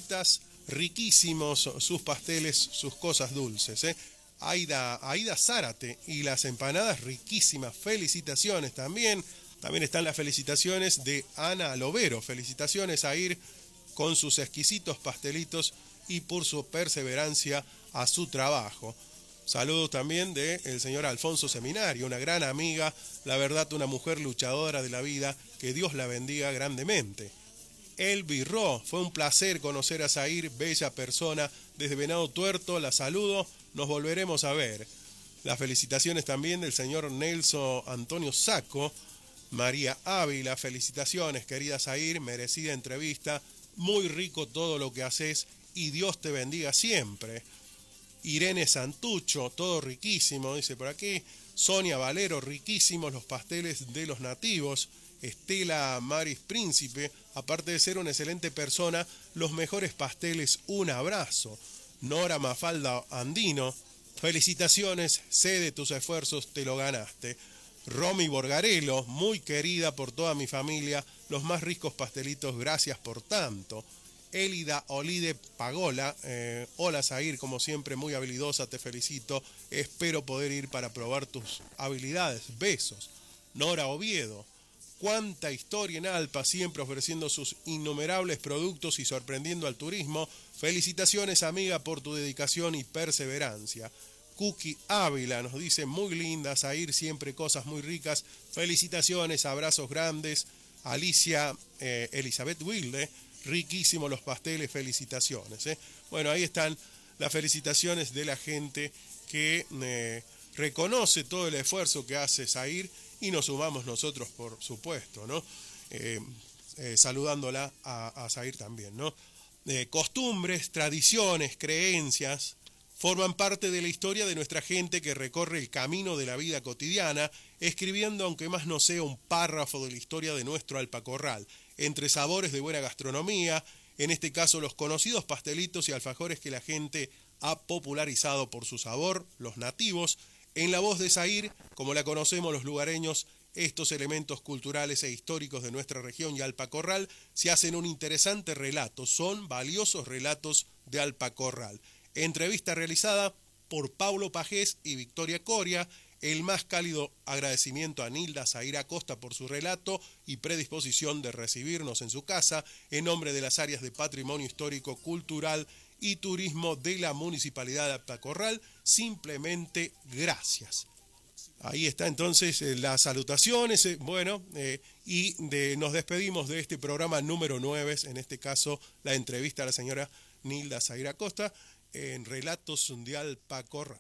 exquisitas, riquísimos sus pasteles, sus cosas dulces, ¿eh? Aida Zárate, y las empanadas riquísimas, felicitaciones también. También están las felicitaciones de Ana Lovero, felicitaciones a Ir con sus exquisitos pastelitos y por su perseverancia a su trabajo. Saludos también del señor Alfonso Seminario, una gran amiga, la verdad una mujer luchadora de la vida, que Dios la bendiga grandemente. Elvi Ro, fue un placer conocer a Zair, bella persona, desde Venado Tuerto, la saludo, nos volveremos a ver. Las felicitaciones también del señor Nelson Antonio Saco, María Ávila, felicitaciones querida Zair, merecida entrevista, muy rico todo lo que haces y Dios te bendiga siempre. Irene Santucho, todo riquísimo, dice por aquí. Sonia Valero, riquísimos los pasteles de los nativos. Estela Maris Príncipe, aparte de ser una excelente persona, los mejores pasteles, un abrazo. Nora Mafalda Andino, felicitaciones, sé de tus esfuerzos, te lo ganaste. Romy Borgarello, muy querida por toda mi familia, los más ricos pastelitos, gracias por tanto. Elida Olide Pagola, hola Zair, como siempre muy habilidosa, te felicito, espero poder ir para probar tus habilidades, besos. Nora Oviedo, cuánta historia en Alpa, siempre ofreciendo sus innumerables productos y sorprendiendo al turismo, felicitaciones amiga por tu dedicación y perseverancia. Cookie Ávila nos dice, muy linda Zair, siempre cosas muy ricas, felicitaciones, abrazos grandes. Alicia Elizabeth Wilde, riquísimos los pasteles, felicitaciones. Bueno, ahí están las felicitaciones de la gente que reconoce todo el esfuerzo que hace Zair y nos sumamos nosotros, por supuesto, ¿no? Saludándola a Zair también, ¿no? Costumbres, tradiciones, creencias forman parte de la historia de nuestra gente que recorre el camino de la vida cotidiana, escribiendo, aunque más no sea, un párrafo de la historia de nuestro alpacorral, entre sabores de buena gastronomía, en este caso los conocidos pastelitos y alfajores que la gente ha popularizado por su sabor, los nativos, en la voz de Zair, como la conocemos los lugareños, estos elementos culturales e históricos de nuestra región y alpacorral se hacen un interesante relato, son valiosos relatos de alpacorral. Entrevista realizada por Paulo Pajés y Victoria Coria, el más cálido agradecimiento a Nilda Zair Acosta por su relato y predisposición de recibirnos en su casa en nombre de las áreas de Patrimonio Histórico, Cultural y Turismo de la Municipalidad de Alpacorral. Simplemente gracias. Ahí está entonces las salutaciones, nos despedimos de este programa número 9, en este caso la entrevista a la señora Nilda Zair Acosta en Relatos de Alpacorral.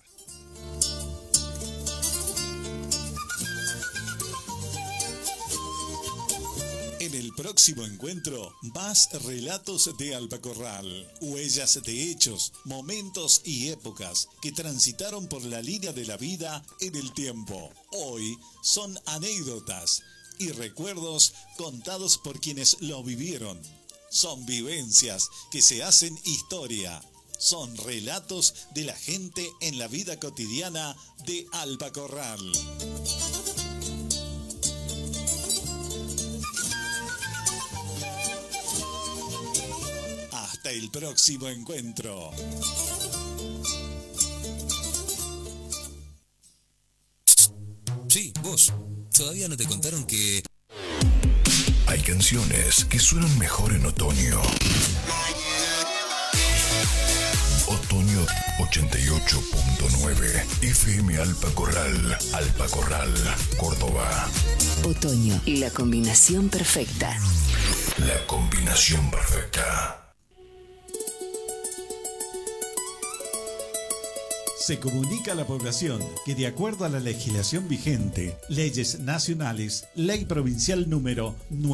En el próximo encuentro, más relatos de Alpacorral, huellas de hechos, momentos y épocas que transitaron por la línea de la vida en el tiempo. Hoy son anécdotas y recuerdos contados por quienes lo vivieron. Son vivencias que se hacen historia. Son relatos de la gente en la vida cotidiana de Alpacorral. Hasta el próximo encuentro. Sí, vos. Todavía no te contaron que... Hay canciones que suenan mejor en otoño. Otoño 88.9 FM Alpacorral, Córdoba. Otoño, la combinación perfecta. La combinación perfecta. Se comunica a la población que de acuerdo a la legislación vigente, leyes nacionales, ley provincial número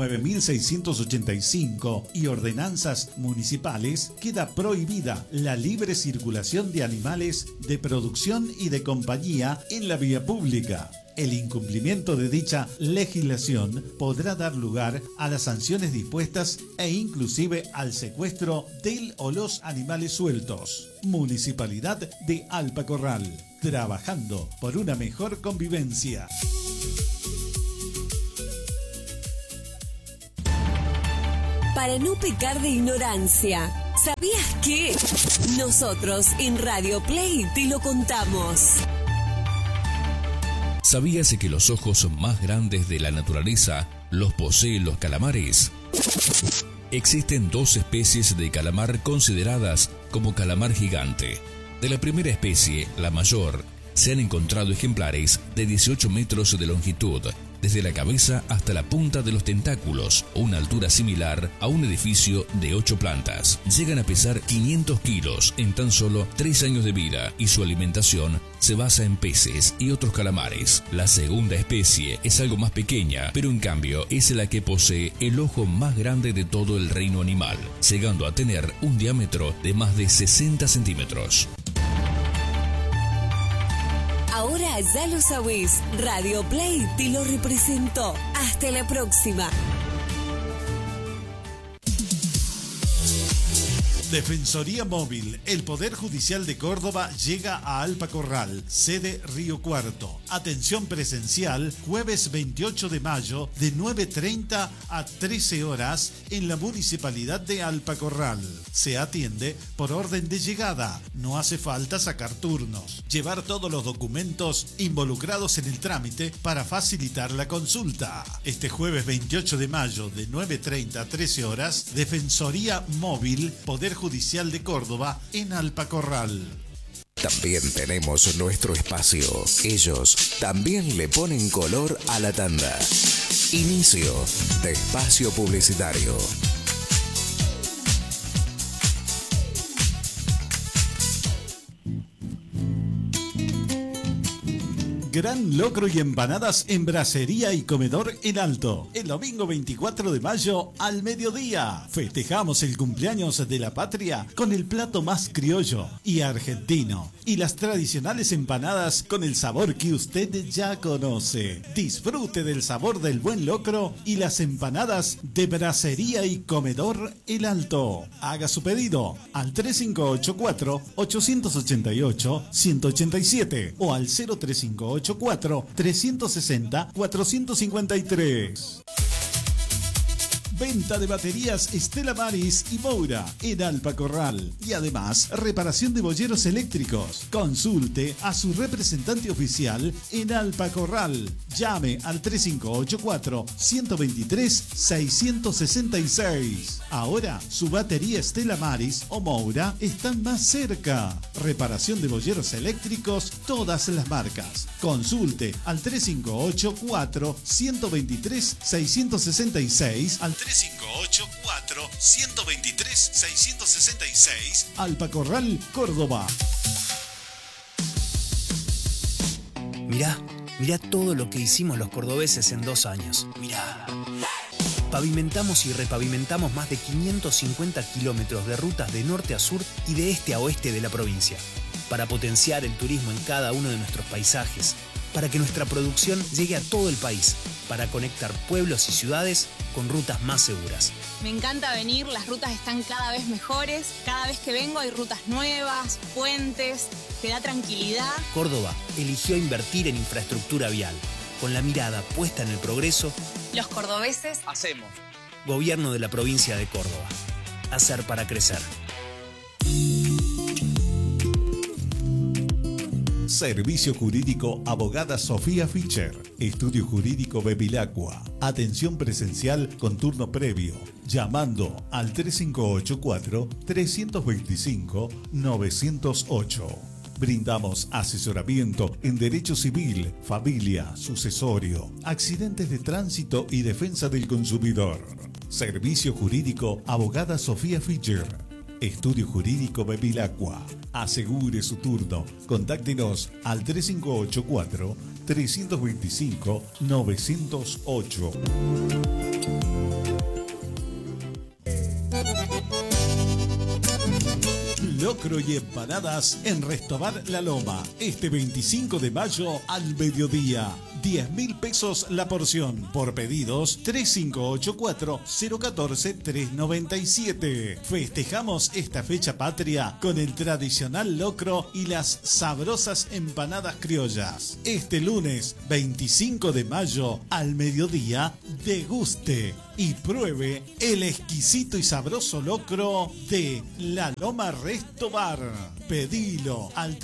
9685 y ordenanzas municipales, queda prohibida la libre circulación de animales de producción y de compañía en la vía pública. El incumplimiento de dicha legislación podrá dar lugar a las sanciones dispuestas e inclusive al secuestro del o los animales sueltos. Municipalidad de Alpacorral, trabajando por una mejor convivencia. Para no pecar de ignorancia, ¿Sabías qué? Nosotros en Radio Play te lo contamos. ¿Sabías que los ojos más grandes de la naturaleza los poseen los calamares? Existen 2 especies de calamar consideradas como calamar gigante. De la primera especie, la mayor, se han encontrado ejemplares de 18 metros de longitud, desde la cabeza hasta la punta de los tentáculos, a una altura similar a un edificio de 8 plantas. Llegan a pesar 500 kilos en tan solo 3 años de vida y su alimentación se basa en peces y otros calamares. La segunda especie es algo más pequeña, pero en cambio es la que posee el ojo más grande de todo el reino animal, llegando a tener un diámetro de más de 60 centímetros. Ahora ya lo sabés, Radio Play te lo representó. Hasta la próxima. Defensoría Móvil, el Poder Judicial de Córdoba llega a Alpa Corral, sede Río Cuarto. Atención presencial, jueves 28 de mayo de 9:30 a 13 horas en la Municipalidad de Alpa Corral. Se atiende por orden de llegada, no hace falta sacar turnos. Llevar todos los documentos involucrados en el trámite para facilitar la consulta. Este jueves 28 de mayo de 9:30 a 13 horas, Defensoría Móvil, Poder Judicial de Córdoba en Alpa Corral. También tenemos nuestro espacio. Ellos también le ponen color a la tanda. Inicio de espacio publicitario. Gran locro y empanadas en Brasería y Comedor El Alto. El domingo 24 de mayo al mediodía. Festejamos el cumpleaños de la patria con el plato más criollo y argentino. Y las tradicionales empanadas con el sabor que usted ya conoce. Disfrute del sabor del buen locro y las empanadas de Brasería y Comedor El Alto. Haga su pedido al 3584-888-187 o al 0358-360-453. Venta de baterías Stella Maris y Moura en Alpa Corral. Y además, reparación de boyeros eléctricos. Consulte a su representante oficial en Alpa Corral. Llame al 3584-123-666. Ahora, su batería Stella Maris o Moura están más cerca. Reparación de boyeros eléctricos, todas las marcas. Consulte al 3584-123-666 al 3584-123-666 Alpa Corral, Córdoba. Mirá todo lo que hicimos los cordobeses en 2 años. Mirá. Pavimentamos y repavimentamos más de 550 kilómetros de rutas de norte a sur y de este a oeste de la provincia, para potenciar el turismo en cada uno de nuestros paisajes, para que nuestra producción llegue a todo el país, para conectar pueblos y ciudades con rutas más seguras. Me encanta venir, las rutas están cada vez mejores, cada vez que vengo hay rutas nuevas, puentes, te da tranquilidad. Córdoba eligió invertir en infraestructura vial, con la mirada puesta en el progreso. Los cordobeses hacemos. Gobierno de la provincia de Córdoba. Hacer para crecer. Servicio Jurídico Abogada Sofía Fischer. Estudio Jurídico Bevilacqua. Atención presencial con turno previo. Llamando al 3584-325-908. Brindamos asesoramiento en derecho civil, familia, sucesorio, accidentes de tránsito y defensa del consumidor. Servicio Jurídico Abogada Sofía Fischer. Estudio Jurídico Bevilacqua. Asegure su turno. Contáctenos al 3584-325-908. Locro y empanadas en Restobar La Loma. Este 25 de mayo al mediodía. 10.000 pesos la porción. Por pedidos 3584-014-397. Festejamos esta fecha patria con el tradicional locro y las sabrosas empanadas criollas. Este lunes 25 de mayo al mediodía, deguste y pruebe el exquisito y sabroso locro de La Loma Resto Bar. Pedilo al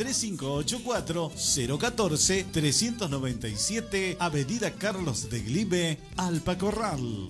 3584-014-397, Avenida Carlos de Glibe, Alpacorral.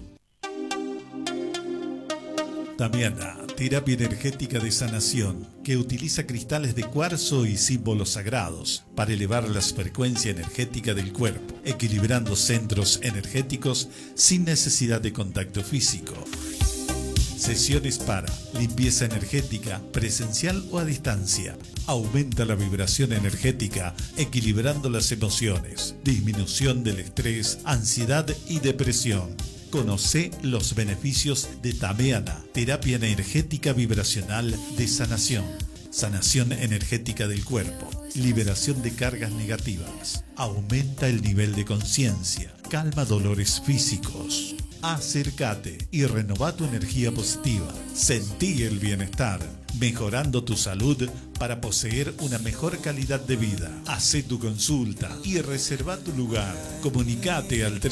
Damiana, terapia energética de sanación, que utiliza cristales de cuarzo y símbolos sagrados para elevar la frecuencia energética del cuerpo, equilibrando centros energéticos sin necesidad de contacto físico. Sesiones para limpieza energética, presencial o a distancia. Aumenta la vibración energética, equilibrando las emociones. Disminución del estrés, ansiedad y depresión. Conoce los beneficios de Damiana, terapia energética vibracional de sanación. Sanación energética del cuerpo, liberación de cargas negativas, aumenta el nivel de conciencia, calma dolores físicos. Acércate y renova tu energía positiva. Sentí el bienestar, mejorando tu salud para poseer una mejor calidad de vida. Hacé tu consulta y reserva tu lugar. Comunicate al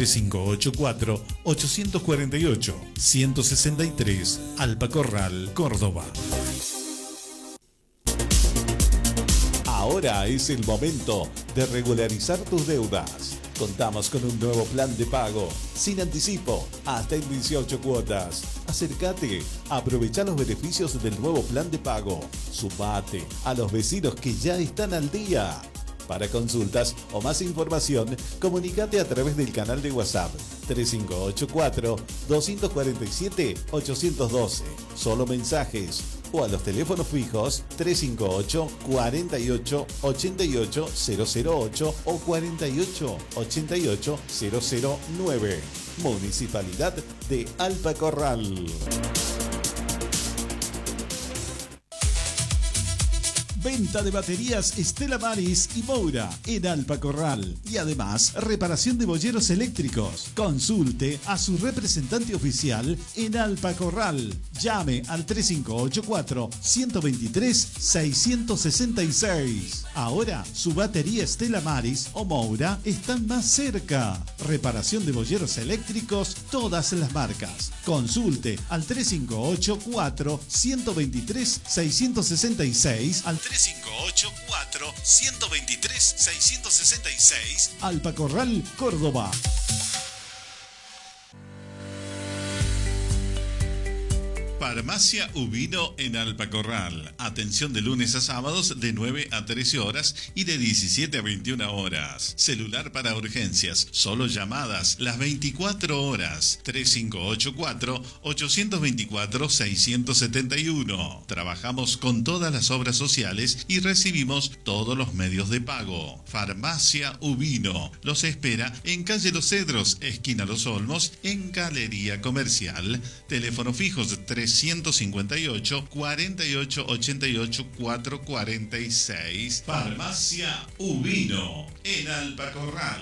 3584-848-163, Alpacorral, Córdoba. Ahora es el momento de regularizar tus deudas. Contamos con un nuevo plan de pago, sin anticipo, hasta en 18 cuotas. Acércate, aprovecha los beneficios del nuevo plan de pago. Sumate a los vecinos que ya están al día. Para consultas o más información, comunícate a través del canal de WhatsApp 3584-247-812. Solo mensajes. O a los teléfonos fijos 358 48 88 008 o 48 88 009. Municipalidad de Alpacorral. Venta de baterías Stella Maris y Moura en Alpacorral. Y además, reparación de boyeros eléctricos. Consulte a su representante oficial en Alpacorral. Llame al 3584-123-666. Ahora, su batería Stella Maris o Moura están más cerca. Reparación de boyeros eléctricos, todas las marcas. Consulte al 3584-123-666, al 3584-123-666, Alpacorral, Córdoba. Farmacia Ubino en Alpacorral. Atención de lunes a sábados de 9 a 13 horas y de 17 a 21 horas. Celular para urgencias, solo llamadas las 24 horas. 3584-824-671. Trabajamos con todas las obras sociales y recibimos todos los medios de pago. Farmacia Ubino los espera en calle Los Cedros, esquina Los Olmos, en Galería Comercial. Teléfono fijos 358 48 88 446. Farmacia Ubino en Alpacorral.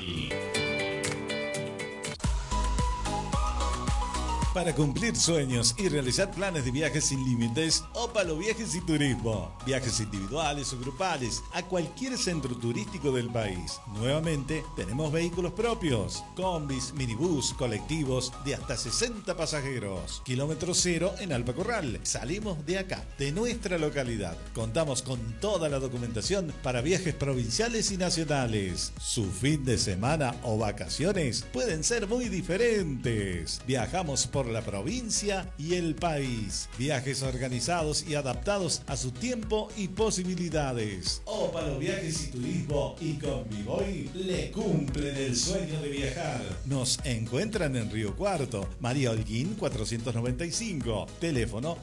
Para cumplir sueños y realizar planes de viajes sin límites, Ópalo Viajes y Turismo. Viajes individuales o grupales a cualquier centro turístico del país. Nuevamente, tenemos vehículos propios, combis, minibús, colectivos de hasta 60 pasajeros. Kilómetro cero en Alpacorral. Salimos de acá, de nuestra localidad. Contamos con toda la documentación para viajes provinciales y nacionales. Su fin de semana o vacaciones pueden ser muy diferentes. Viajamos por la provincia y el país. Viajes organizados y adaptados a su tiempo y posibilidades. Ópalo Viajes y Turismo y Convivoy le cumplen el sueño de viajar. Nos encuentran en Río Cuarto, María Holguín 495, teléfono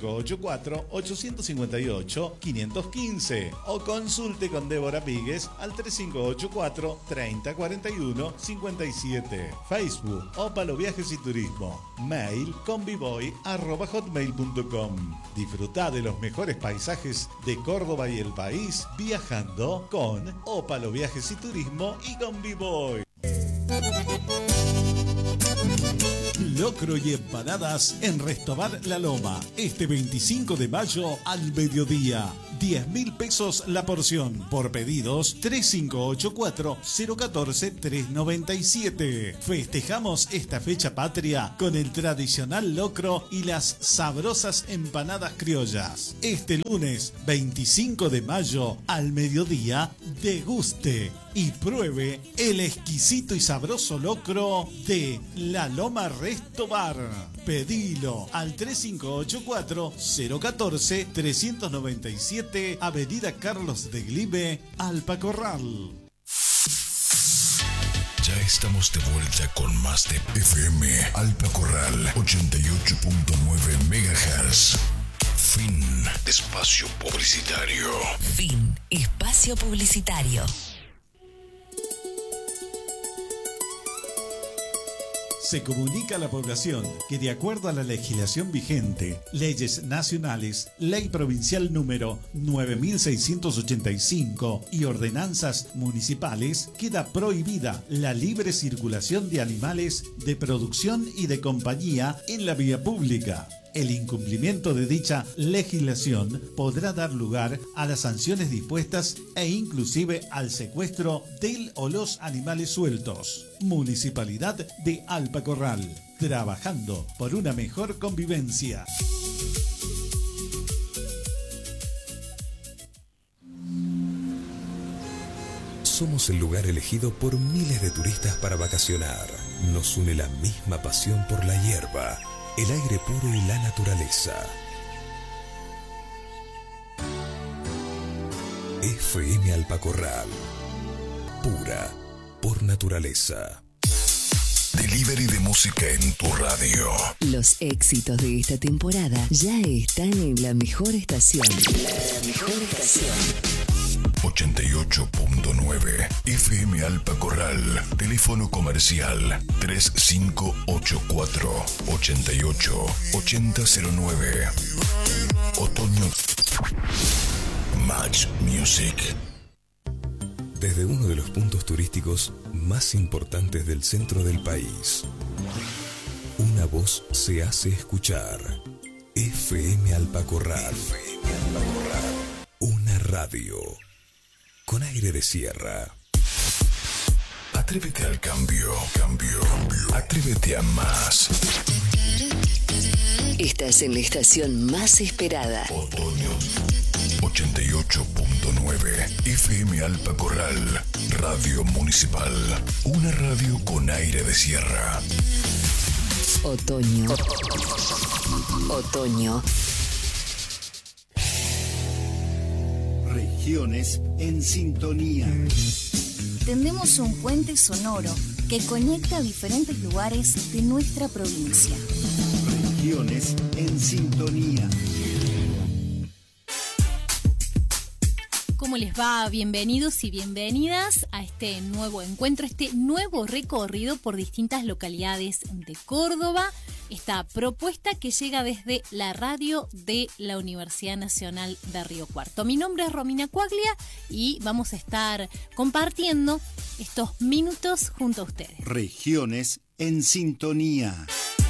3584-858-515 o consulte con Débora Píguez al 3584-3041-57. Facebook Ópalo Viajes y Turismo. Mail convivoy@hotmail.com. Disfruta de los mejores paisajes de Córdoba y el país viajando con Ópalo Viajes y Turismo y Convivoy. Locro y empanadas en Restobar La Loma, este 25 de mayo al mediodía. 10.000 pesos la porción. Por pedidos 3584-014-397. Festejamos esta fecha patria con el tradicional locro y las sabrosas empanadas criollas. Este lunes 25 de mayo al mediodía, deguste y pruebe el exquisito y sabroso locro de La Loma Resto Bar. Pedilo al 3584-014-397, Avenida Carlos de Glibe, Alpacorral. Ya estamos de vuelta con más de FM Alpacorral 88.9 MHz. Fin. Espacio publicitario. Fin. Espacio publicitario. Se comunica a la población que, de acuerdo a la legislación vigente, leyes nacionales, ley provincial número 9685 y ordenanzas municipales, queda prohibida la libre circulación de animales de producción y de compañía en la vía pública. El incumplimiento de dicha legislación podrá dar lugar a las sanciones dispuestas e inclusive al secuestro del o los animales sueltos. Municipalidad de Alpacorral, trabajando por una mejor convivencia. Somos el lugar elegido por miles de turistas para vacacionar. Nos une la misma pasión por la hierba, el aire puro y la naturaleza. FM Alpacorral, pura por naturaleza. Delivery de música en tu radio. Los éxitos de esta temporada ya están en la mejor estación. La mejor estación. 88.9 FM Alpacorral. Teléfono comercial 3584 88 8009. Otoño. Match Music. Desde uno de los puntos turísticos más importantes del centro del país, una voz se hace escuchar. FM Alpacorral. FM Alpacorral. Una radio con aire de sierra. Atrévete al cambio. Atrévete a más. Estás en la estación más esperada. Otoño. 88.9 FM Alpacorral. Radio Municipal. Una radio con aire de sierra. Otoño. Otoño. Regiones en sintonía. Tendemos un puente sonoro que conecta diferentes lugares de nuestra provincia. Regiones en sintonía. ¿Cómo les va? Bienvenidos y bienvenidas a este nuevo encuentro, este nuevo recorrido por distintas localidades de Córdoba. Esta propuesta que llega desde la radio de la Universidad Nacional de Río Cuarto. Mi nombre es Romina Cuaglia y vamos a estar compartiendo estos minutos junto a ustedes. Regiones en sintonía.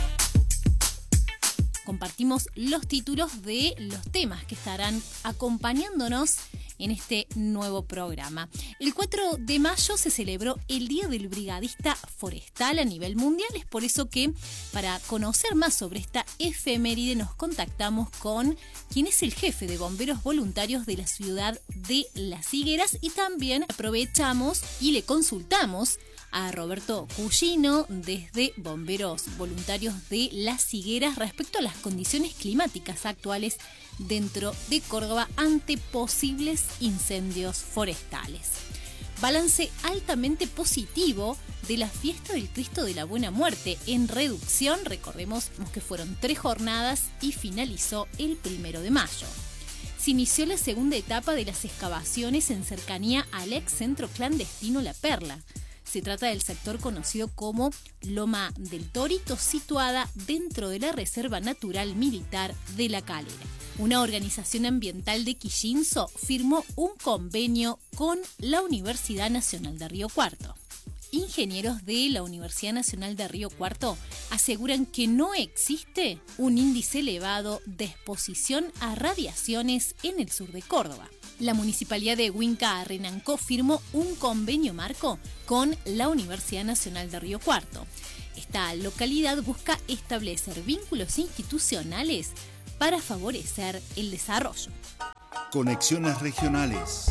Compartimos los títulos de los temas que estarán acompañándonos en este nuevo programa. El 4 de mayo se celebró el Día del Brigadista Forestal a nivel mundial. Es por eso que, para conocer más sobre esta efeméride, nos contactamos con quien es el jefe de bomberos voluntarios de la ciudad de Las Higueras, y también aprovechamos y le consultamos a Roberto Cugino desde Bomberos Voluntarios de Las Higueras respecto a las condiciones climáticas actuales dentro de Córdoba ante posibles incendios forestales. Balance altamente positivo de la fiesta del Cristo de la Buena Muerte en reducción. Recordemos que fueron 3 jornadas y finalizó el 1 de mayo. Se inició la segunda etapa de las excavaciones en cercanía al ex centro clandestino La Perla. Se trata del sector conocido como Loma del Torito, situada dentro de la Reserva Natural Militar de La Calera. Una organización ambiental de Quillinzo firmó un convenio con la Universidad Nacional de Río Cuarto. Ingenieros de la Universidad Nacional de Río Cuarto aseguran que no existe un índice elevado de exposición a radiaciones en el sur de Córdoba. La Municipalidad de Huinca Renancó firmó un convenio marco con la Universidad Nacional de Río Cuarto. Esta localidad busca establecer vínculos institucionales para favorecer el desarrollo. Conexiones regionales.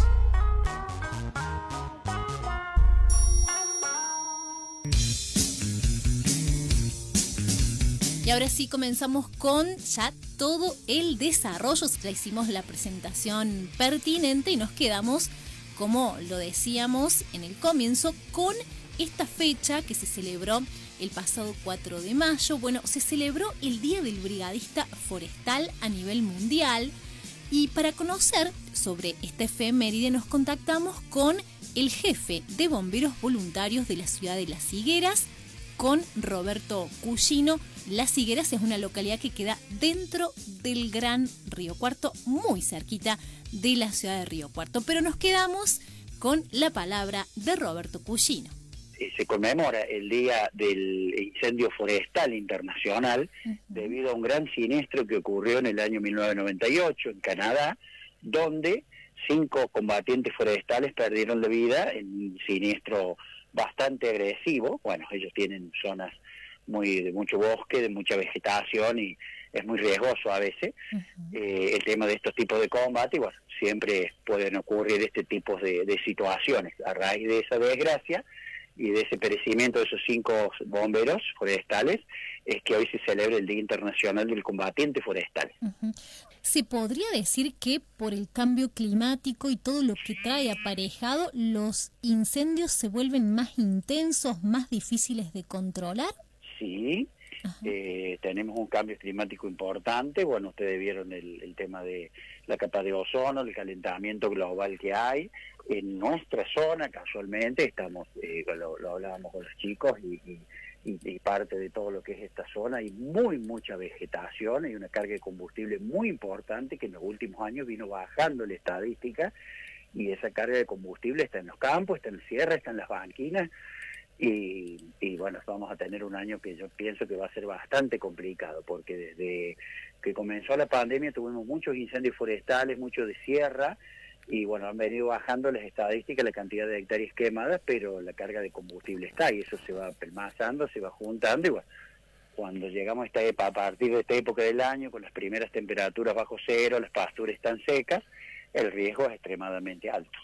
Y ahora sí comenzamos con ya todo el desarrollo. Ya hicimos la presentación pertinente y nos quedamos, como lo decíamos en el comienzo, con esta fecha que se celebró el pasado 4 de mayo. Bueno, se celebró el Día del Brigadista Forestal a nivel mundial. Y para conocer sobre esta efeméride nos contactamos con el jefe de bomberos voluntarios de la ciudad de Las Higueras, con Roberto Cullino. Las Higueras es una localidad que queda dentro del Gran Río Cuarto, muy cerquita de la ciudad de Río Cuarto. Pero nos quedamos con la palabra de Roberto Cullino. Se conmemora el Día del Incendio Forestal Internacional debido a un gran siniestro que ocurrió en el año 1998 en Canadá, donde 5 combatientes forestales perdieron la vida en un siniestro bastante agresivo. Bueno, ellos tienen zonas de mucho bosque, de mucha vegetación, y es muy riesgoso a veces. El tema de estos tipos de combate, bueno, siempre pueden ocurrir este tipo de situaciones. A raíz de esa desgracia y de ese perecimiento de esos 5 bomberos forestales, es que hoy se celebra el Día Internacional del Combatiente Forestal. ¿Se podría decir que por el cambio climático y todo lo que trae aparejado, los incendios se vuelven más intensos, más difíciles de controlar? Sí, tenemos un cambio climático importante. Bueno, ustedes vieron el tema de la capa de ozono, el calentamiento global que hay. En nuestra zona, casualmente, estamos, lo hablábamos con los chicos, y parte de todo lo que es esta zona, hay mucha vegetación, hay una carga de combustible muy importante que en los últimos años vino bajando la estadística, y esa carga de combustible está en los campos, está en la sierra, está en las banquinas, y bueno, vamos a tener un año que yo pienso que va a ser bastante complicado, porque desde que comenzó la pandemia tuvimos muchos incendios forestales, mucho de sierra, y bueno, han venido bajando las estadísticas, la cantidad de hectáreas quemadas, pero la carga de combustible está, y eso se va pelmazando, se va juntando, y bueno, cuando llegamos a partir de esta época del año, con las primeras temperaturas bajo cero, las pasturas están secas, el riesgo es extremadamente alto.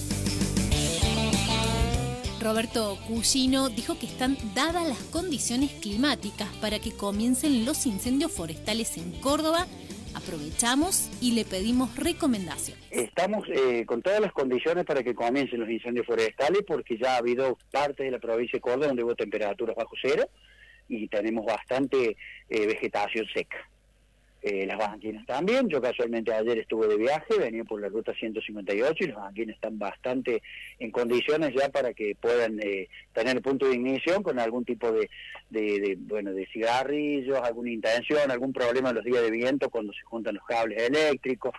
Roberto Cullino dijo que están dadas las condiciones climáticas para que comiencen los incendios forestales en Córdoba. Aprovechamos y le pedimos recomendación. Estamos con todas las condiciones para que comiencen los incendios forestales, porque ya ha habido parte de la provincia de Córdoba donde hubo temperaturas bajo cero y tenemos bastante vegetación seca. Las banquinas también. Yo casualmente ayer estuve de viaje, venía por la ruta 158, y las banquinas están bastante en condiciones ya para que puedan tener punto de ignición con algún tipo de cigarrillos, alguna intención, algún problema en los días de viento cuando se juntan los cables eléctricos.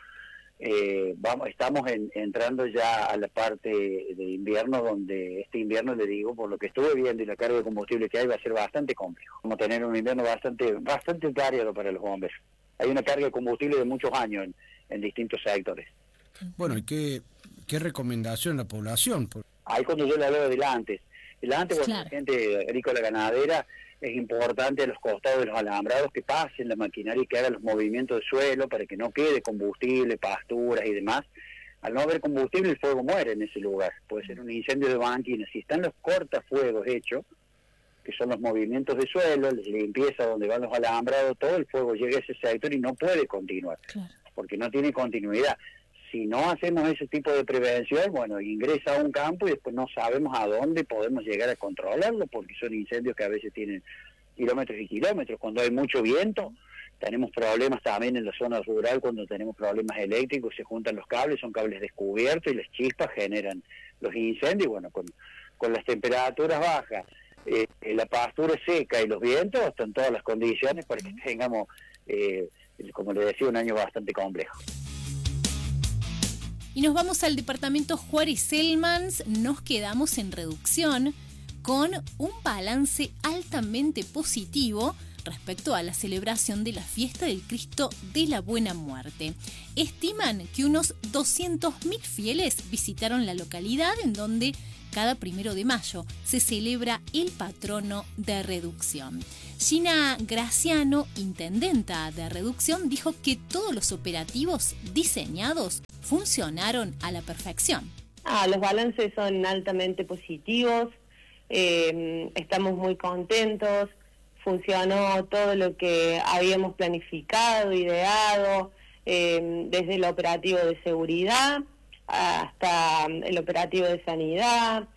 Estamos entrando ya a la parte de invierno, donde este invierno, le digo, por lo que estuve viendo y la carga de combustible que hay, va a ser bastante complejo. Vamos a tener un invierno bastante variado para los bomberos. Hay una carga de combustible de muchos años en distintos sectores. Bueno, ¿y qué recomendación a la población? Ahí cuando yo le hablaba del antes, claro. Bueno, la gente agrícola ganadera, es importante a los costados de los alambrados que pasen la maquinaria y que haga los movimientos de suelo para que no quede combustible, pasturas y demás. Al no haber combustible, el fuego muere en ese lugar. Puede ser un incendio de banquina. Si están los cortafuegos hechos, que son los movimientos de suelo, la limpieza donde van los alambrados, todo el fuego llega a ese sector y no puede continuar, claro, porque no tiene continuidad. Si no hacemos ese tipo de prevención, bueno, ingresa a un campo y después no sabemos a dónde podemos llegar a controlarlo, porque son incendios que a veces tienen kilómetros y kilómetros. Cuando hay mucho viento, tenemos problemas también en la zona rural, cuando tenemos problemas eléctricos, se juntan los cables, son cables descubiertos y las chispas generan los incendios. Bueno, con las temperaturas bajas, la pastura seca y los vientos, están todas las condiciones para que tengamos, como le decía, un año bastante complejo. Y nos vamos al departamento Juárez Selmans. Nos quedamos en reducción con un balance altamente positivo respecto a la celebración de la fiesta del Cristo de la Buena Muerte. Estiman que unos 200.000 fieles visitaron la localidad en donde cada 1 de mayo se celebra el patrono de Reducción. Gina Graciano, intendenta de Reducción, dijo que todos los operativos diseñados funcionaron a la perfección. Los balances son altamente positivos, estamos muy contentos. Funcionó todo lo que habíamos planificado, ideado, desde el operativo de seguridad hasta el operativo de sanidad,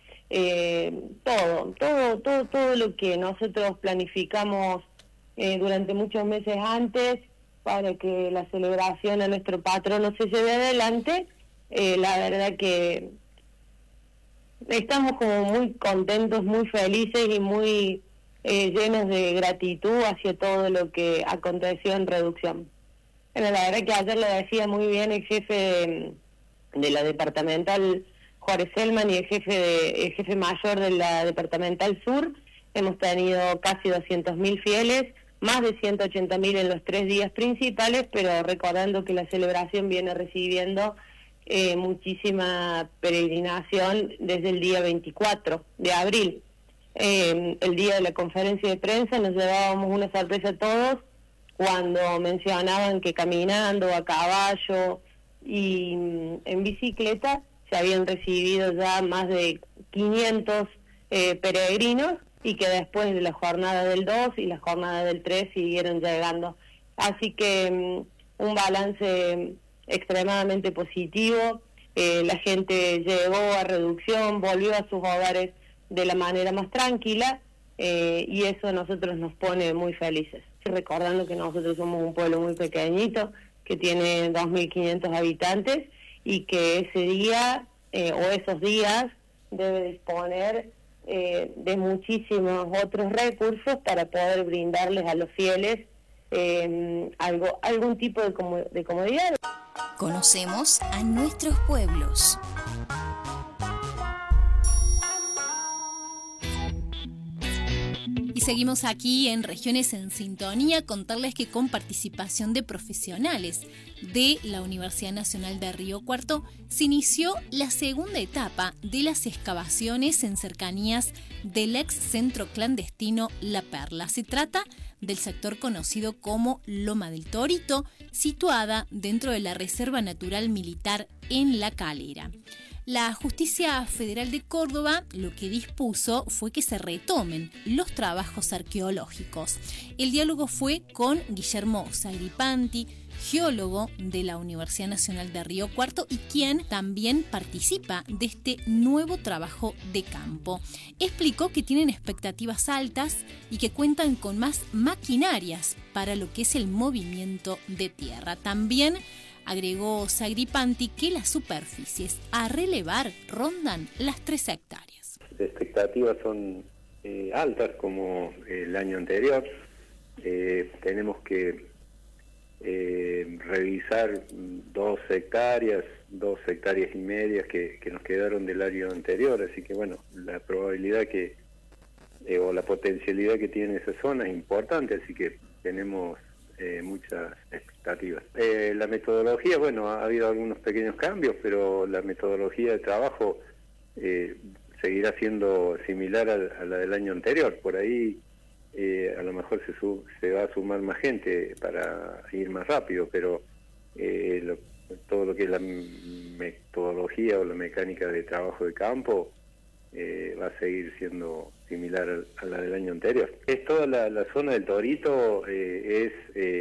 todo lo que nosotros planificamos durante muchos meses antes para que la celebración a nuestro patrono se lleve adelante. La verdad que estamos como muy contentos, muy felices y muy llenos de gratitud hacia todo lo que aconteció en Reducción. Bueno, la verdad que ayer lo decía muy bien el jefe de la departamental, Juárez Selman, y el jefe mayor de la departamental sur. Hemos tenido casi 200.000 fieles, más de 180.000 en los 3 días principales, pero recordando que la celebración viene recibiendo muchísima peregrinación desde el día 24 de abril. El día de la conferencia de prensa nos llevábamos una sorpresa a todos cuando mencionaban que caminando, a caballo y en bicicleta se habían recibido ya más de 500 peregrinos, y que después de la jornada del 2 y la jornada del 3 siguieron llegando. Así que un balance extremadamente positivo. La gente llegó a Reducción, volvió a sus hogares de la manera más tranquila, y eso a nosotros nos pone muy felices. Recordando que nosotros somos un pueblo muy pequeñito, que tiene 2.500 habitantes, y que ese día o esos días debe disponer de muchísimos otros recursos para poder brindarles a los fieles algún tipo de comodidad. Conocemos a nuestros pueblos. Y seguimos aquí en Regiones en Sintonía, contarles que con participación de profesionales de la Universidad Nacional de Río Cuarto se inició la segunda etapa de las excavaciones en cercanías del ex centro clandestino La Perla. Se trata del sector conocido como Loma del Torito, situada dentro de la Reserva Natural Militar en La Calera. La Justicia Federal de Córdoba lo que dispuso fue que se retomen los trabajos arqueológicos. El diálogo fue con Guillermo Sagripanti, geólogo de la Universidad Nacional de Río Cuarto y quien también participa de este nuevo trabajo de campo. Explicó que tienen expectativas altas y que cuentan con más maquinarias para lo que es el movimiento de tierra. También agregó Sagripanti que las superficies a relevar rondan las 3 hectáreas. Las expectativas son altas como el año anterior. Tenemos que revisar 2 hectáreas y media que nos quedaron del año anterior, así que bueno, la probabilidad o la potencialidad que tiene esa zona es importante, así que tenemos muchas expectativas. La metodología, bueno, ha habido algunos pequeños cambios, pero la metodología de trabajo seguirá siendo similar a la del año anterior. Por ahí a lo mejor se va a sumar más gente para ir más rápido, pero todo lo que es la metodología o la mecánica de trabajo de campo va a seguir siendo similar a la del año anterior. Es toda la zona del Torito, es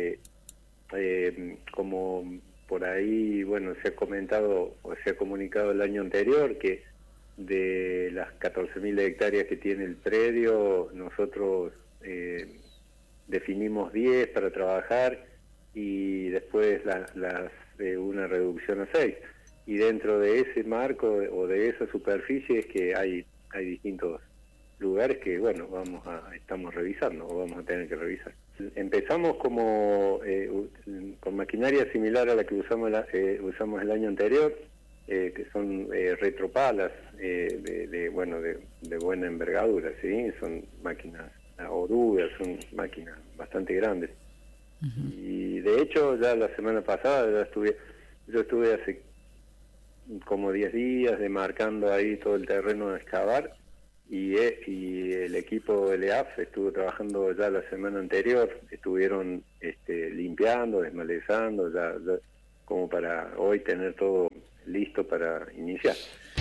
como por ahí, bueno, se ha comentado o se ha comunicado el año anterior que de las 14.000 hectáreas que tiene el predio, nosotros definimos 10 para trabajar y después una reducción a 6. Y dentro de ese marco o de esa superficie es que hay distintos lugares que, bueno, estamos revisando o vamos a tener que revisar. Empezamos con maquinaria similar a la que usamos el año anterior, que son retropalas de buena envergadura, ¿sí? Son máquinas orugas, son máquinas bastante grandes. Y de hecho ya la semana pasada yo estuve hace como 10 días demarcando ahí todo el terreno a excavar, y el equipo del EAF estuvo trabajando ya la semana anterior, estuvieron limpiando, desmalezando, ya como para hoy tener todo listo para iniciar.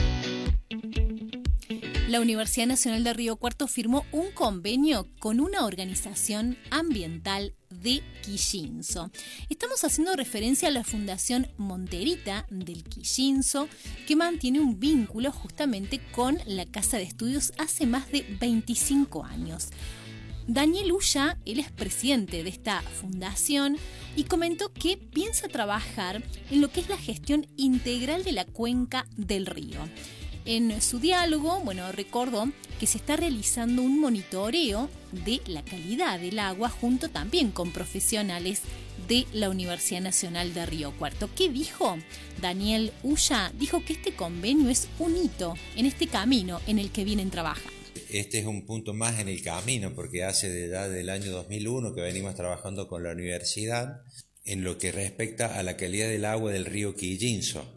La Universidad Nacional de Río Cuarto firmó un convenio con una organización ambiental de Quillinzo. Estamos haciendo referencia a la Fundación Monterita del Quillinzo, que mantiene un vínculo justamente con la Casa de Estudios hace más de 25 años. Daniel Ulla, él es presidente de esta fundación, y comentó que piensa trabajar en lo que es la gestión integral de la cuenca del río. En su diálogo, recordó que se está realizando un monitoreo de la calidad del agua junto también con profesionales de la Universidad Nacional de Río Cuarto. ¿Qué dijo? Daniel Ulla dijo que este convenio es un hito en este camino en el que vienen trabajando. Este es un punto más en el camino, porque hace desde el año 2001 que venimos trabajando con la universidad en lo que respecta a la calidad del agua del río Quillinzo.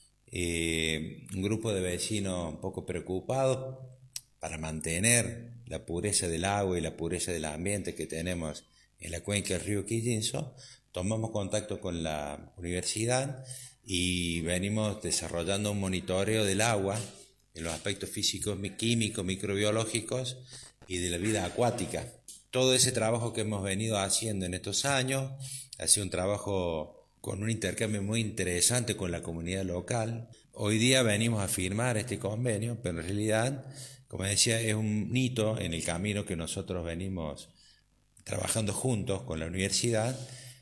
Un grupo de vecinos un poco preocupados para mantener la pureza del agua y la pureza del ambiente que tenemos en la cuenca del río Quillinzo, tomamos contacto con la universidad y venimos desarrollando un monitoreo del agua en los aspectos físicos, químicos, microbiológicos y de la vida acuática. Todo ese trabajo que hemos venido haciendo en estos años ha sido un trabajo con un intercambio muy interesante con la comunidad local. Hoy día venimos a firmar este convenio, pero en realidad, como decía, es un hito en el camino que nosotros venimos trabajando juntos con la universidad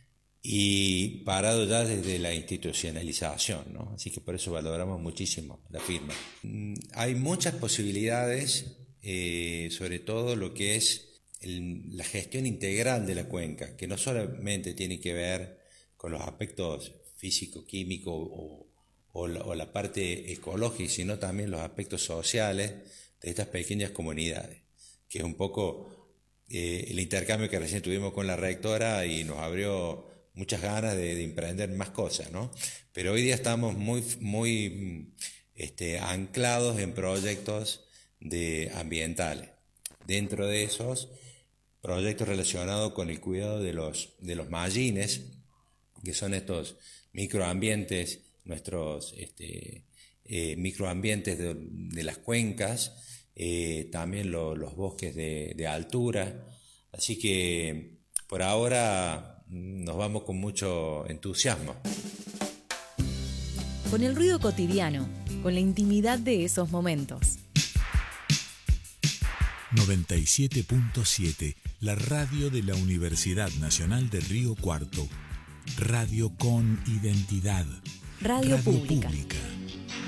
y parado ya desde la institucionalización, ¿no? Así que por eso valoramos muchísimo la firma. Hay muchas posibilidades, sobre todo lo que es la gestión integral de la cuenca, que no solamente tiene que ver con los aspectos físico-químicos o la parte ecológica, sino también los aspectos sociales de estas pequeñas comunidades, que es un poco el intercambio que recién tuvimos con la rectora y nos abrió muchas ganas de emprender más cosas, ¿no? Pero hoy día estamos muy anclados en proyectos ambientales. Dentro de esos proyectos relacionados con el cuidado de los mallines, que son estos microambientes, nuestros microambientes de las cuencas, también los bosques de altura. Así que por ahora nos vamos con mucho entusiasmo. Con el ruido cotidiano, con la intimidad de esos momentos. 97.7, la radio de la Universidad Nacional de Río Cuarto. Radio con identidad. Radio pública.